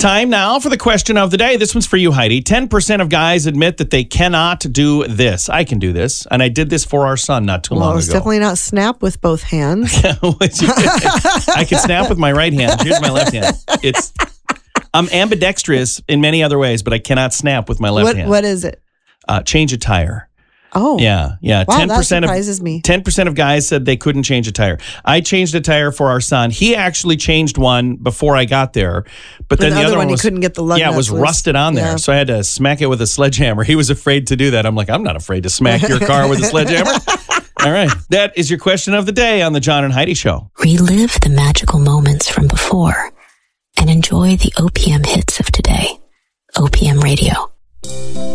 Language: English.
Time now for the question of the day. This one's for you, Heidi. 10% of guys admit that they cannot do this. I can do this. And I did this for our son not too long ago. It's definitely not snap with both hands. I can snap with my right hand. Here's my left hand. I'm ambidextrous in many other ways, but I cannot snap with my left hand. What is it? Change a tire. Oh. Yeah. Wow, 10% that surprises me. 10% of guys said they couldn't change a tire. I changed a tire for our son. He actually changed one before I got there. But then the other one he couldn't get the lug nuts it was loose. Rusted on there. So I had to smack it with a sledgehammer. He was afraid to do that. I'm like, I'm not afraid to smack your car with a sledgehammer. All right. That is your question of the day on the John and Heidi Show. Relive the magical moments from before and enjoy the OPM hits of today. OPM Radio.